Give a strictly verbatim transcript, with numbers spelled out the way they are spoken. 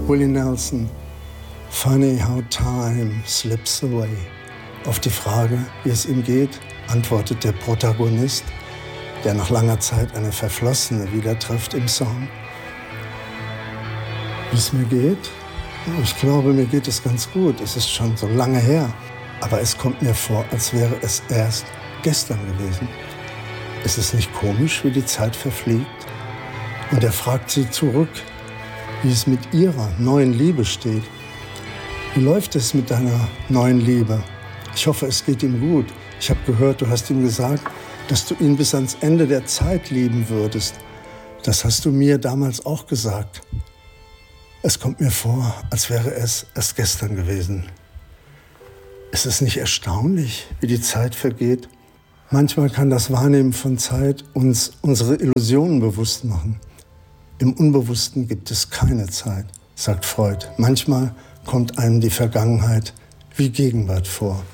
Willie Nelson, Funny how time slips away. Auf die Frage, wie es ihm geht, antwortet der Protagonist, der nach langer Zeit eine Verflossene wieder trifft im Song. Wie es mir geht? Ich glaube, mir geht es ganz gut. Es ist schon so lange her. Aber es kommt mir vor, als wäre es erst gestern gewesen. Ist es nicht komisch, wie die Zeit verfliegt? Und er fragt sie zurück, wie es mit ihrer neuen Liebe steht. Wie läuft es mit deiner neuen Liebe? Ich hoffe, es geht ihm gut. Ich habe gehört, du hast ihm gesagt, dass du ihn bis ans Ende der Zeit lieben würdest. Das hast du mir damals auch gesagt. Es kommt mir vor, als wäre es erst gestern gewesen. Ist es nicht erstaunlich, wie die Zeit vergeht? Manchmal kann das Wahrnehmen von Zeit uns unsere Illusionen bewusst machen. Im Unbewussten gibt es keine Zeit, sagt Freud. Manchmal kommt einem die Vergangenheit wie Gegenwart vor.